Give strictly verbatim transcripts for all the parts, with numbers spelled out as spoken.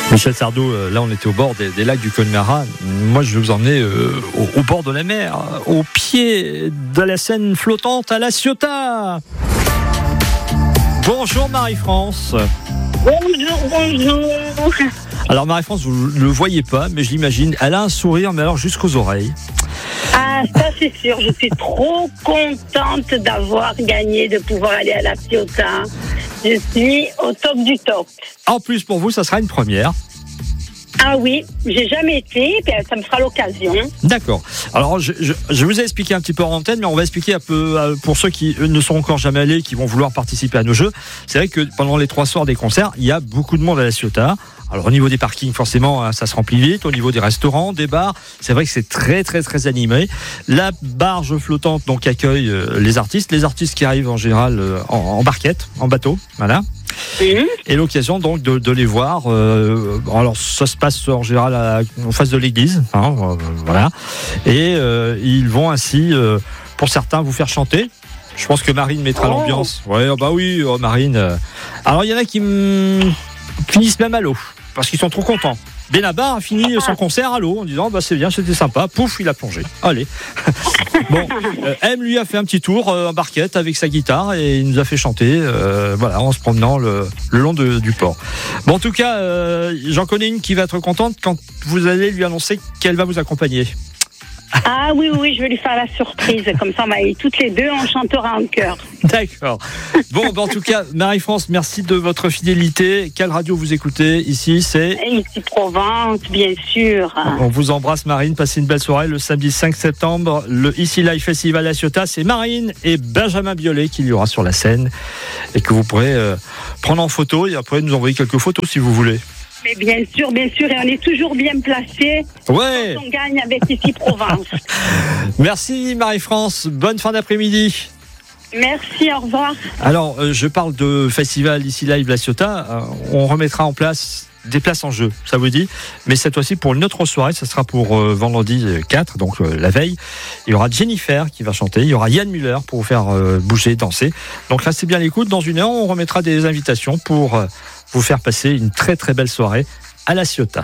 Michel Sardou, euh, là on était au bord des, des lacs du Connemara. Moi je vais vous emmener euh, au, au bord de la mer, au pied de la Seine flottante à La Ciotat. Bonjour Marie-France. Bonjour, bonjour. Alors Marie-France, vous ne le voyez pas, mais je l'imagine, elle a un sourire, mais alors jusqu'aux oreilles. Ah, ça c'est sûr, je suis trop contente d'avoir gagné, de pouvoir aller à La Ciotat. Je suis au top du top. En plus, pour vous, ça sera une première. Ah oui, j'ai jamais été, puis ça me fera l'occasion. D'accord. Alors, je, je, je vous ai expliqué un petit peu en antenne, mais on va expliquer un peu euh, pour ceux qui eux, ne sont encore jamais allés, qui vont vouloir participer à nos jeux. C'est vrai que pendant les trois soirs des concerts, il y a beaucoup de monde à La Ciotat. Alors au niveau des parkings, forcément, ça se remplit vite. Au niveau des restaurants, des bars, c'est vrai que c'est très très très animé. La barge flottante donc accueille euh, les artistes, les artistes qui arrivent en général euh, en, en barquette, en bateau, voilà. Mmh. Et l'occasion donc de, de les voir. Euh, alors ça se passe en général à, en face de l'église, hein, euh, voilà. Et euh, ils vont ainsi, euh, pour certains, vous faire chanter. Je pense que Marine mettra oh. l'ambiance. Ouais, oh bah oui, oh, Marine. Euh. Alors il y en a qui m... finissent même à l'eau. Parce qu'ils sont trop contents. Benabar a fini son concert à l'eau en disant bah c'est bien, c'était sympa. Pouf, il a plongé. Allez. Bon, euh, M lui a fait un petit tour euh, en barquette avec sa guitare et il nous a fait chanter, euh, voilà, en se promenant le, le long de, du port. Bon, en tout cas, euh, j'en connais une qui va être contente quand vous allez lui annoncer qu'elle va vous accompagner. Ah oui, oui, je vais lui faire la surprise. Comme ça, toutes les deux, on chantera en chœur. D'accord. Bon, ben, en tout cas, Marie-France, merci de votre fidélité. Quelle radio vous écoutez ici? C'est Ici Provence, bien sûr. On vous embrasse, Marine. Passez une belle soirée. Le samedi cinq septembre, le Ici Live Festival à Ciotat. C'est Marine et Benjamin Biolay qui y aura sur la scène et que vous pourrez euh, prendre en photo et après nous envoyer quelques photos si vous voulez. Mais bien sûr, bien sûr, et on est toujours bien placé. Ouais. Quand on gagne avec Ici Provence. Merci Marie-France, bonne fin d'après-midi. Merci, au revoir. Alors, euh, je parle de festival Ici Live La Ciotat. Euh, on remettra en place des places en jeu, ça vous dit. Mais cette fois-ci, pour une autre soirée, ça sera pour euh, vendredi quatre, donc euh, la veille. Il y aura Jennifer qui va chanter, il y aura Yann Muller pour vous faire euh, bouger, danser. Donc restez bien à l'écoute. Dans une heure, on remettra des invitations pour euh, vous faire passer une très très belle soirée à La Ciotat.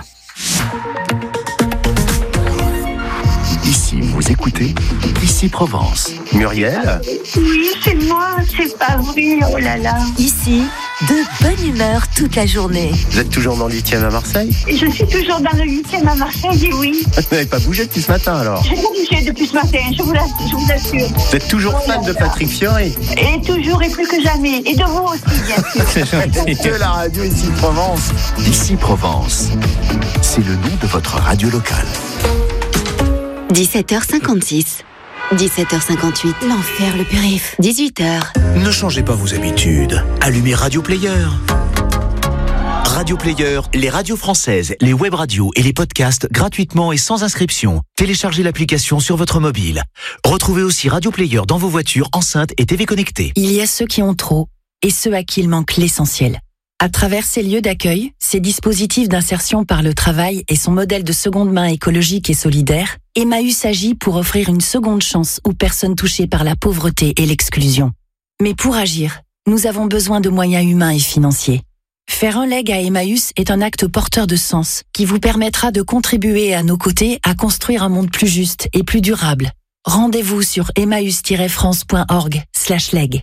Ici, vous écoutez Ici Provence. Muriel? Oui, c'est moi, c'est pas vrai, oh là là. Ici, de bonne humeur toute la journée. Vous êtes toujours dans le huitième à Marseille? Je suis toujours dans le huitième à Marseille, oui. Vous n'avez pas bougé depuis ce matin alors? Je n'ai pas bougé depuis ce matin, je vous, je vous assure. Vous êtes toujours oh fan de Patrick Fiori? Et toujours et plus que jamais. Et de vous aussi, bien sûr. C'est gentil. De la radio Ici Provence. Ici Provence, c'est le nom de votre radio locale. dix-sept heures cinquante-six. dix-sept heures cinquante-huit. L'enfer, le périph'. dix-huit heures. Ne changez pas vos habitudes. Allumez Radio Player. Radio Player, les radios françaises, les web radios et les podcasts gratuitement et sans inscription. Téléchargez l'application sur votre mobile. Retrouvez aussi Radio Player dans vos voitures, enceintes et T V connectées. Il y a ceux qui ont trop et ceux à qui il manque l'essentiel. À travers ces lieux d'accueil, ces dispositifs d'insertion par le travail et son modèle de seconde main écologique et solidaire, Emmaüs agit pour offrir une seconde chance aux personnes touchées par la pauvreté et l'exclusion. Mais pour agir, nous avons besoin de moyens humains et financiers. Faire un leg à Emmaüs est un acte porteur de sens qui vous permettra de contribuer à nos côtés à construire un monde plus juste et plus durable. Rendez-vous sur emmaüs tiret france point org slash leg.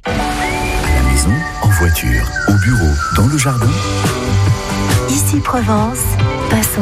En voiture, au bureau, dans le jardin. Ici Provence, pas